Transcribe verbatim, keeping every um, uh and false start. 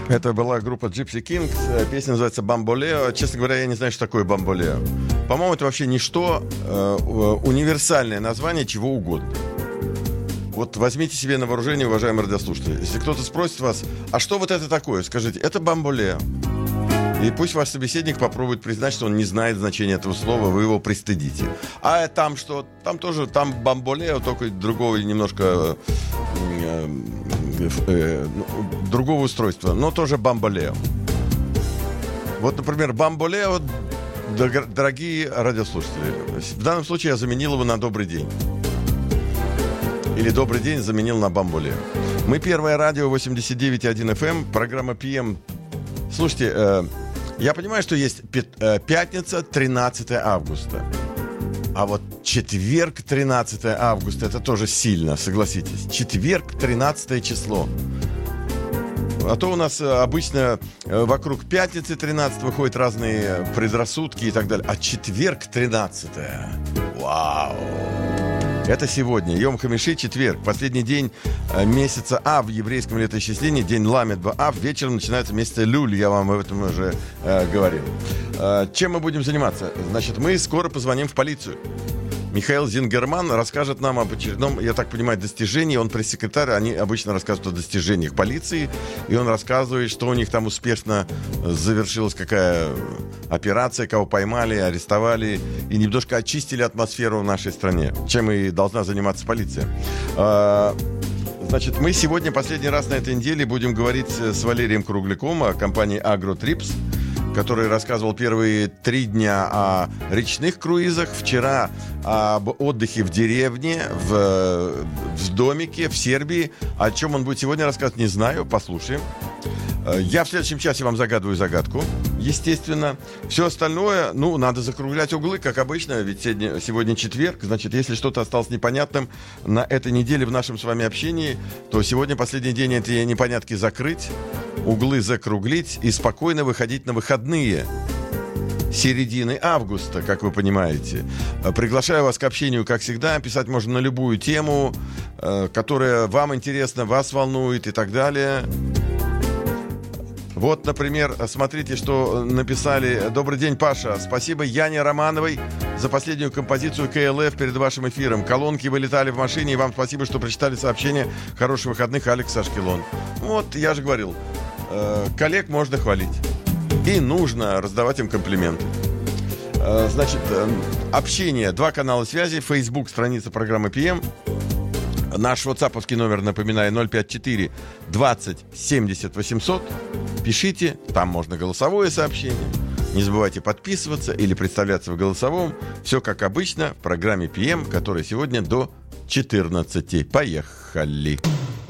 Это была группа Gypsy Kings. Песня называется «Бамболео». Честно говоря, я не знаю, что такое «Бамболео». По-моему, это вообще ничто, э, универсальное название чего угодно. Вот возьмите себе на вооружение, уважаемые радиослушатели. Если кто-то спросит вас, а что вот это такое? Скажите, это «Бамболео». И пусть ваш собеседник попробует признать, что он не знает значения этого слова, вы его пристыдите. А там что? Там тоже, там «Бамболео», только другого немножко... Э, э, другого устройства, но тоже «Бамболео». Вот, например, «Бамболео», дорогие радиослушатели, в данном случае я заменил его на «Добрый день». Или «Добрый день» заменил на «Бамболео». Мы первое радио восемьдесят девять и один эф эм, программа пи эм. Слушайте, э, я понимаю, что есть пятница, тринадцатое августа. А вот четверг, тринадцатое августа, это тоже сильно, согласитесь. Четверг, тринадцатое число. А то у нас обычно вокруг пятницы тринадцатого ходят разные предрассудки и так далее. А четверг, тринадцатое. Вау! Это сегодня. Йом Хамиши, четверг. Последний день месяца Ав в еврейском летоисчислении. День Ламед Б'Ав. Вечером начинается месяц Люль. Я вам об этом уже э, говорил. Э, чем мы будем заниматься? Значит, мы скоро позвоним в полицию. Михаил Зингерман расскажет нам об очередном, я так понимаю, достижении. Он пресс-секретарь, они обычно рассказывают о достижениях полиции. И он рассказывает, что у них там успешно завершилась какая операция, кого поймали, арестовали и немножко очистили атмосферу в нашей стране. Чем и должна заниматься полиция. Значит, мы сегодня последний раз на этой неделе будем говорить с Валерием Кругляком о компании «Агротрипс», который рассказывал первые три дня о речных круизах, вчера об отдыхе в деревне, в, в домике, в Сербии. О чем он будет сегодня рассказывать, не знаю, послушаем. Я в следующем часе вам загадываю загадку, естественно. Все остальное, ну, надо закруглять углы, как обычно, ведь сегодня, сегодня четверг. Значит, если что-то осталось непонятным на этой неделе в нашем с вами общении, то сегодня последний день эти непонятки закрыть, углы закруглить и спокойно выходить на выходные середины августа, как вы понимаете. Приглашаю вас к общению, как всегда. Писать можно на любую тему, которая вам интересна, вас волнует и так далее. Вот, например, смотрите, что написали. Добрый день, Паша. Спасибо Яне Романовой за последнюю композицию ка эл эф перед вашим эфиром. Колонки вылетали в машине, и вам спасибо, что прочитали сообщение. Хороших выходных, Алекс Ашкелон. Вот, я же говорил, э, коллег можно хвалить. И нужно раздавать им комплименты. Э, значит, э, общение. Два канала связи. Facebook, страница программы пи эм. Наш ватсаповский номер, напоминаю, ноль пять четыре двадцать семьдесят восемьсот. Пишите, там можно голосовое сообщение. Не забывайте подписываться или представляться в голосовом. Все как обычно в программе пи эм, которая сегодня до четырнадцати. Поехали!